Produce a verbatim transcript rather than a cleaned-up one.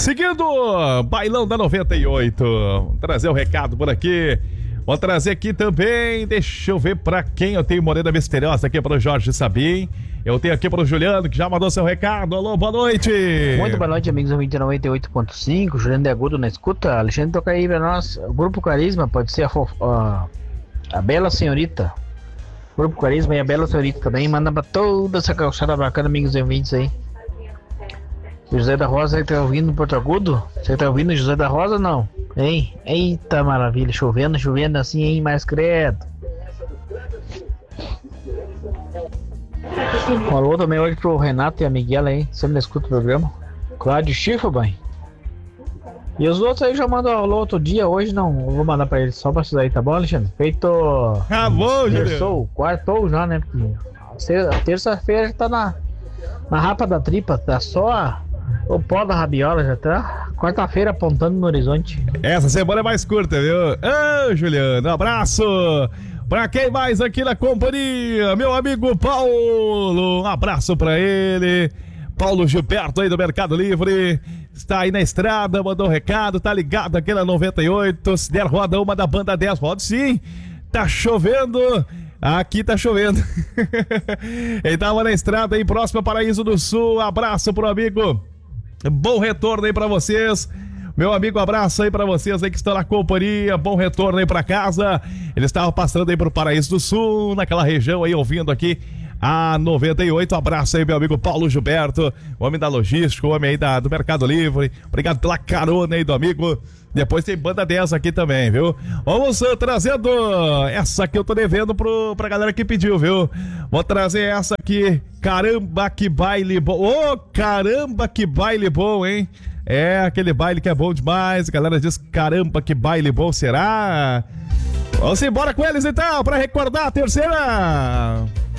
Seguindo, bailão da noventa e oito. Vou trazer o recado por aqui. Vou trazer aqui também, deixa eu ver pra quem eu tenho Morena Misteriosa aqui, para o Jorge Sabim. Eu tenho aqui para o Juliano, que já mandou seu recado. Alô, boa noite. Muito boa noite, amigos do noventa e oito ponto cinco. Juliano de Agudo na escuta. Alexandre, toca aí pra nós. O Grupo Carisma pode ser a, fof... a... a Bela Senhorita. O Grupo Carisma e a Bela Senhorita também. Manda pra toda essa calçada bacana, amigos e ouvintes aí. José da Rosa, você tá ouvindo Porto Agudo? Você tá ouvindo José da Rosa ou não? Hein? Eita maravilha, chovendo, chovendo assim, hein? Mais credo. Um alô também hoje pro Renato e a Miguel aí, sempre escuta o programa. Cláudio Schiffelbein. E os outros aí já mandam alô outro dia, hoje não, eu vou mandar pra eles só pra vocês aí, tá bom, Alexandre? Feito. Ah, bom, Terçou, quartou já, né? Porque a terça-feira já tá na, na rapa da tripa, tá só o pó da rabiola, já tá quarta-feira apontando no horizonte. Essa semana é mais curta, viu? Ô, Juliano, um abraço. Pra quem mais aqui na companhia? Meu amigo Paulo, um abraço pra ele. Paulo Gilberto aí do Mercado Livre. Está aí na estrada, mandou um recado, tá ligado aqui na noventa e oito. Se der roda uma da banda dez, roda sim. Tá chovendo. Aqui tá chovendo. Ele tava na estrada aí, próximo ao Paraíso do Sul. Um abraço pro amigo. Bom retorno aí pra vocês. Meu amigo, abraço aí pra vocês aí que estão na companhia, bom retorno aí pra casa. Ele estava passando aí pro Paraíso do Sul, naquela região aí, ouvindo aqui a noventa e oito. Abraço aí, meu amigo Paulo Gilberto, o homem da logística, o homem aí da, do Mercado Livre. Obrigado pela carona aí do amigo. Depois tem banda dez aqui também, viu? Vamos uh, trazendo essa aqui, eu tô devendo pro, pra galera que pediu, viu? Vou trazer essa aqui. Caramba, que baile bom. Ô, oh, caramba, que baile bom, hein? É, aquele baile que é bom demais. A galera diz, caramba, que baile bom será? Vamos embora com eles então, pra recordar a terceira.